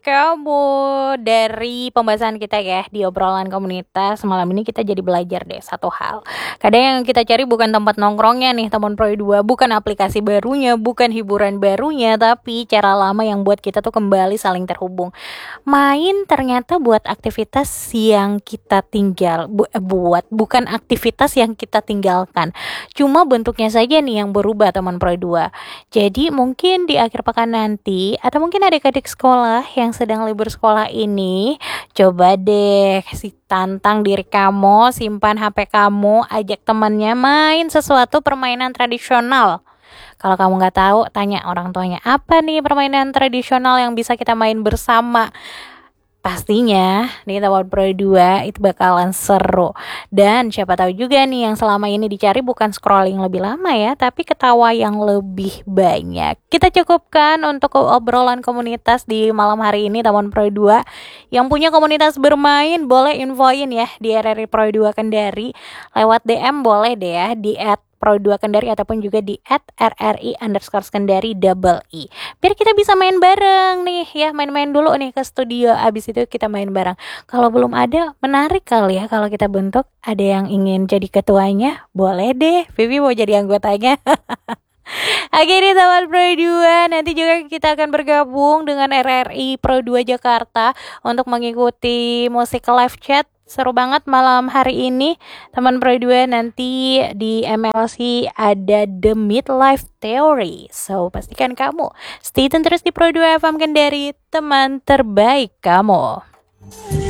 kamu. Dari pembahasan kita ya di obrolan komunitas malam ini, kita jadi belajar deh satu hal. Kadang yang kita cari bukan tempat nongkrongnya nih teman Pro 2, bukan aplikasi barunya, bukan hiburan barunya, tapi cara lama yang buat kita tuh kembali saling terhubung. Main ternyata buat aktivitas yang kita bukan aktivitas yang kita tinggalkan. Cuma bentuknya saja nih yang berubah teman Pro 2. Jadi mungkin di akhir pekan nanti, atau mungkin adik-adik sekolah yang sedang libur sekolah ini, coba deh kasih tantang diri kamu, simpan HP kamu, ajak temannya main sesuatu permainan tradisional. Kalau kamu nggak tahu, tanya orang tuanya, apa nih permainan tradisional yang bisa kita main bersama. Pastinya di Tawon Pro 2 itu bakalan seru. Dan siapa tahu juga nih yang selama ini dicari bukan scrolling lebih lama ya, tapi ketawa yang lebih banyak. Kita cukupkan untuk obrolan komunitas di malam hari ini Tawon Pro 2. Yang punya komunitas bermain boleh infoin ya di RRI Pro 2 Kendari. Lewat DM boleh deh ya di @Pro 2 Kendari ataupun juga di @RRI_Kendari double I. Biar kita bisa main bareng nih ya, main-main dulu nih ke studio, abis itu kita main bareng. Kalau belum ada, menarik kali ya kalau kita bentuk. Ada yang ingin jadi ketuanya, boleh deh, Vivi mau jadi anggotanya. Oke nih teman Pro 2, nanti juga kita akan bergabung dengan RRI Pro 2 Jakarta untuk mengikuti musik live chat. Seru banget malam hari ini teman Pro 2. Nanti di MLC ada The Midlife Theory. So pastikan kamu stay tune terus di Pro 2 FM Kendari, teman terbaik kamu.